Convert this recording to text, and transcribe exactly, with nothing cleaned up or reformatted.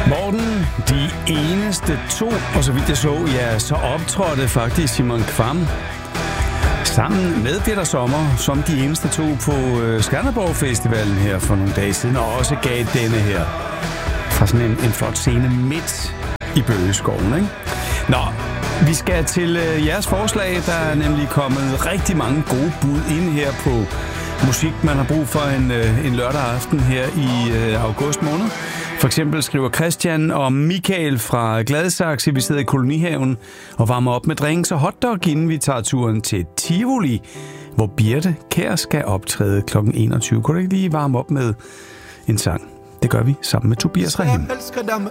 Morten, de eneste to, og så vidt jeg så, ja, så optrådte faktisk Simon Kvam sammen med Peter Sommer som de eneste to på øh, Skanderborg Festivalen her for nogle dage siden, og også gav denne her fra sådan en, en flot scene midt i Bøgeskoven, ikke? Nå, vi skal til øh, jeres forslag. Der er nemlig kommet rigtig mange gode bud ind her på musik, man har brug for en, øh, en lørdag aften her i øh, august måned. For eksempel skriver Christian og Michael fra Gladsaxe, vi sidder i kolonihaven og varmer op med drinks og hotdog, inden vi tager turen til Tivoli, hvor Birte Kjær skal optræde klokken enogtyve. Kunne du ikke lige varme op med en sang? Det gør vi sammen med Tobias Rahim.